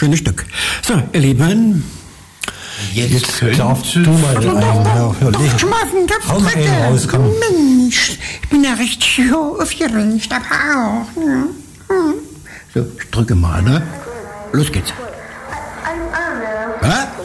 schönes Stück. So, ihr Lieben. Jetzt darfst du mal einen. Hau mal einen raus, komm. Mensch, ich bin ja richtig aufgeregt, aber auch. So, ich drücke mal, ne? Los geht's. Was?